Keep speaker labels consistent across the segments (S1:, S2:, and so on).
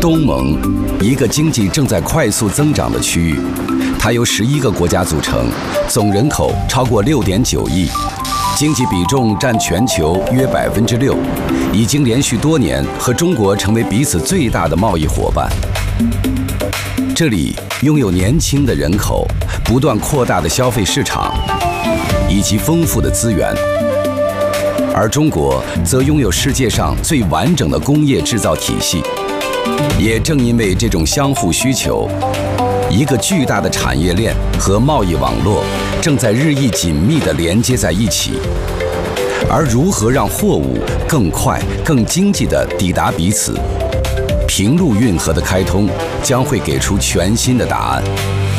S1: 东盟，一个经济正在快速增长的区域，它由11个国家组成，总人口超过6.9亿，经济比重占全球约6%，已经连续多年和中国成为彼此最大的贸易伙伴。这里拥有年轻的人口、不断扩大的消费市场，以及丰富的资源。而中国则拥有世界上最完整的工业制造体系。也正因为这种相互需求，一个巨大的产业链和贸易网络正在日益紧密地连接在一起。而如何让货物更快、更经济地抵达彼此，平陆运河的开通将会给出全新的答案。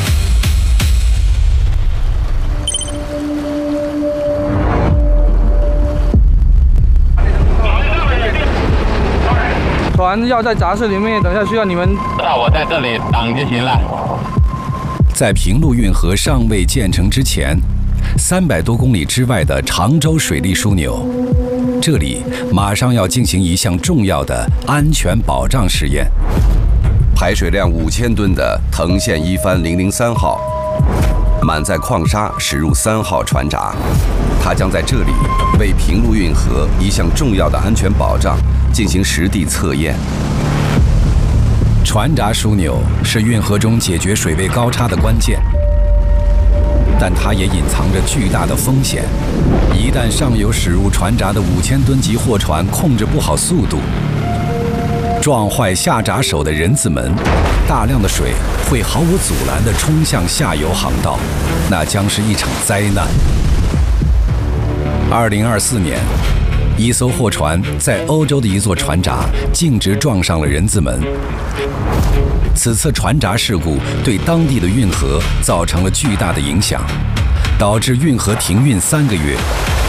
S2: 船要在闸室里面，等下需要你们。
S3: 那我在这里等就行了。
S1: 在平陆运河尚未建成之前，300多公里之外的常州水利枢纽，这里马上要进行一项重要的安全保障试验。排水量5000吨的藤县一帆003号，满载矿砂驶入3号船闸，它将在这里为平陆运河一项重要的安全保障进行实地测验。船闸枢纽是运河中解决水位高差的关键，但它也隐藏着巨大的风险。一旦上游驶入船闸的5000吨级货船控制不好速度，撞坏下闸手的人字门，大量的水会毫无阻拦地冲向下游航道，那将是一场灾难。2024年，一艘货船在欧洲的一座船闸径直撞上了人字门。此次船闸事故对当地的运河造成了巨大的影响，导致运河停运3个月。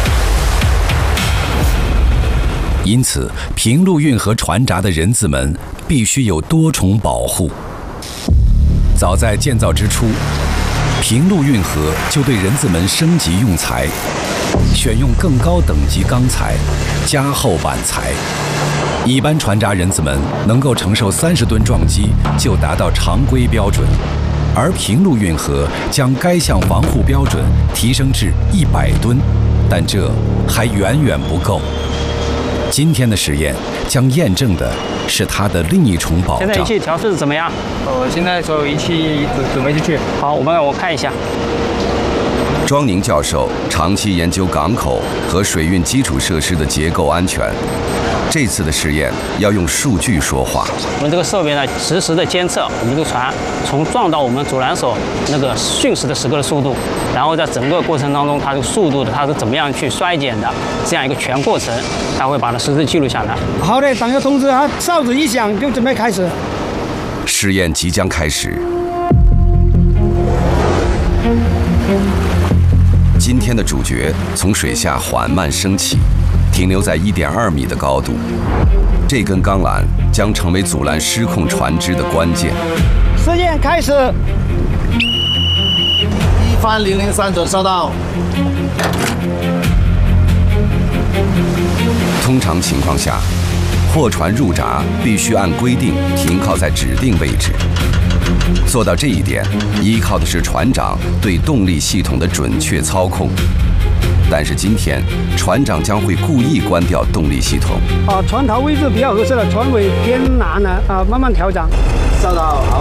S1: 因此，平陆运河船闸的人字门必须有多重保护。早在建造之初，平陆运河就对人字门升级用材，选用更高等级钢材，加厚板材。一般船闸人字门能够承受30吨撞击就达到常规标准，而平陆运河将该项防护标准提升至100吨，但这还远远不够。今天的实验将验证的是它的另一重保障。
S4: 现在仪器调试怎么样？
S2: 现在所有仪器准备进去。
S4: 好，我看一下。
S1: 庄宁教授长期研究港口和水运基础设施的结构安全。这次的试验要用数据说话。
S4: 我们这个设备呢，实时的监测我们这个船从撞到我们阻拦手那个瞬时的时刻的速度，然后在整个过程当中，它这个速度的它是怎么样去衰减的，这样一个全过程，它会把它实时记录下来。
S5: 好的，等下通知啊，哨子一响就准备开始。
S1: 试验即将开始。今天的主角从水下缓慢升起，停留在1.2米的高度。这根钢缆将成为阻拦失控船只的关键。
S5: 试验开始。
S6: 一帆003准收到。
S1: 通常情况下，货船入闸必须按规定停靠在指定位置。做到这一点，依靠的是船长对动力系统的准确操控。但是今天，船长将会故意关掉动力系统。
S5: 船头位置比较合适了，船尾偏南了，慢慢调整。
S6: 收到，好。